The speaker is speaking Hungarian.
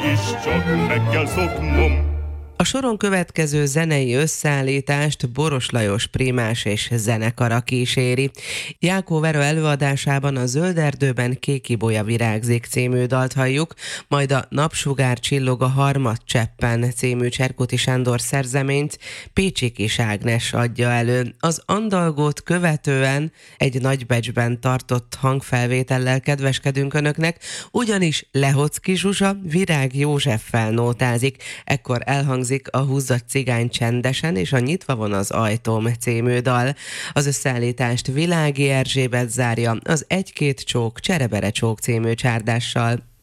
is csak meg kell szoknom. A soron következő zenei összeállítást Boros Lajos primás és zenekara kíséri. Jákó Vera előadásában a Zöld erdőben kék ibolya virágzik című dalt halljuk, majd a Napsugár csillog a harmadcseppen című Cserkuti Sándor szerzeményt Pécsi Kis Ágnes adja elő. Az andalgót követően egy Nagybecsben tartott hangfelvétellel kedveskedünk önöknek, ugyanis Lehocki Zsuzsa Virág Józseffel nótázik. Ekkor elhangzik a Húzzat cigány csendesen és a Nyitva van az ajtóm című dal. Az összeállítást Világi Erzsébet zárja az Egy-két csók, cserebere csók című csárdással.